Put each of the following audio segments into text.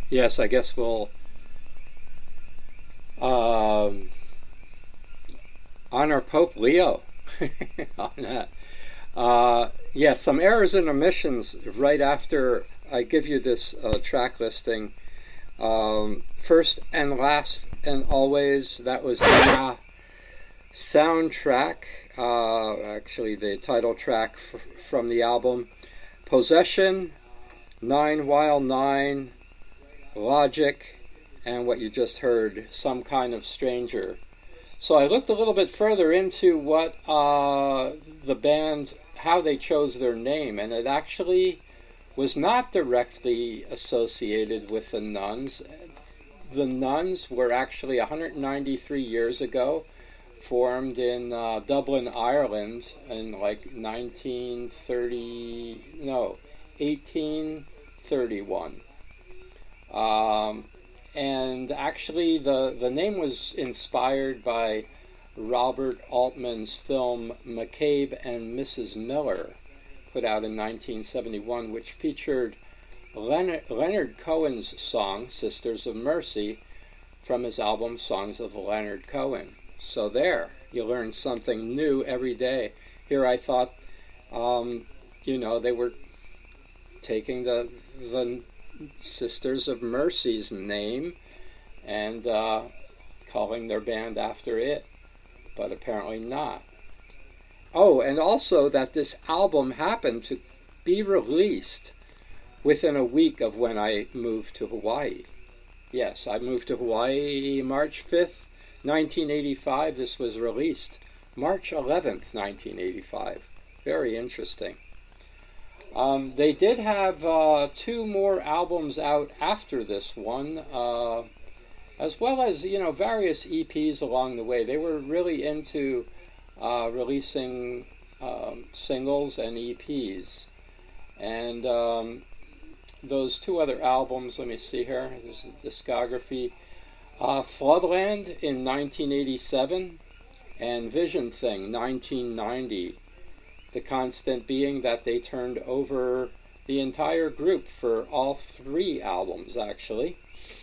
Yes, I guess we'll um, honor Pope Leo on that. Yes, some errors and omissions right after I give you this track listing. First and last and always, that was the soundtrack, actually the title track from the album. Possession, Nine While Nine, Logic, and what you just heard, Some Kind of Stranger. So I looked a little bit further into what the band, how they chose their name, and it actually was not directly associated with the Nuns. The Nuns were actually 193 years ago, formed in Dublin, Ireland in like 1831. And actually the name was inspired by Robert Altman's film McCabe and Mrs. Miller, put out in 1971, which featured Leonard Cohen's song, Sisters of Mercy, from his album Songs of Leonard Cohen. So there, you learn something new every day. Here I thought, they were taking the Sisters of Mercy's name and calling their band after it, but apparently not. Oh, and also that this album happened to be released within a week of when I moved to Hawaii. Yes, I moved to Hawaii March 5th, 1985. This was released March 11th, 1985. Very interesting. They did have two more albums out after this one, as well as, various EPs along the way. They were really into releasing singles and EPs. And those two other albums, let me see here, there's a discography. Floodland in 1987 and Vision Thing, 1990. The constant being that they turned over the entire group for all three albums, actually.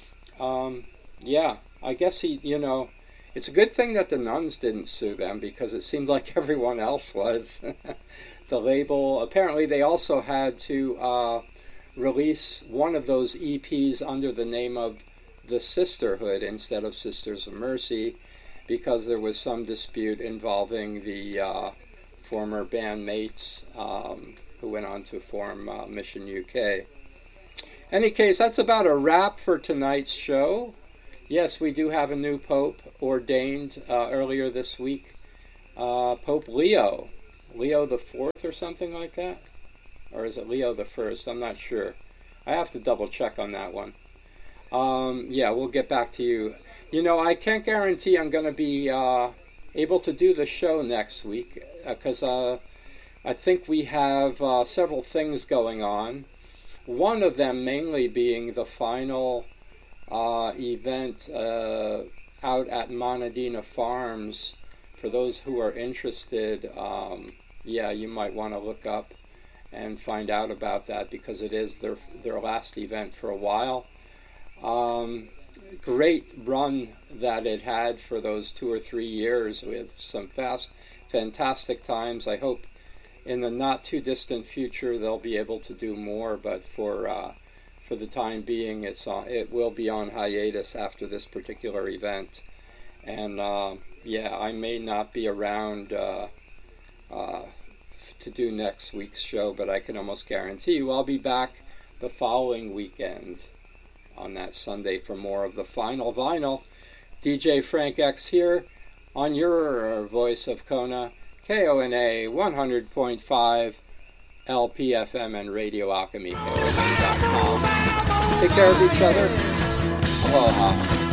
I guess it's a good thing that the Nuns didn't sue them, because it seemed like everyone else was. The label, apparently they also had to release one of those EPs under the name of The Sisterhood instead of Sisters of Mercy, because there was some dispute involving the former bandmates who went on to form Mission UK. Any case, that's about a wrap for tonight's show. Yes, we do have a new pope ordained earlier this week. Pope Leo the Fourth or something like that? Or is it Leo the First? I'm not sure. I have to double check on that one. We'll get back to you. I can't guarantee I'm going to be able to do the show next week, because I think we have several things going on. One of them mainly being the final event out at Monadina Farms. For those who are interested, you might want to look up and find out about that, because it is their last event for a while. Great run that it had for those 2 or 3 years with some fantastic times. I hope in the not too distant future they'll be able to do more, but for the time being it will be on hiatus after this particular event. And I may not be around to do next week's show, but I can almost guarantee you I'll be back the following weekend on that Sunday for more of the final vinyl. DJ Frank X here on your voice of Kona, KONA 100.5 LPFM and Radio Alchemy, KONA.com. Take care of each other. Aloha.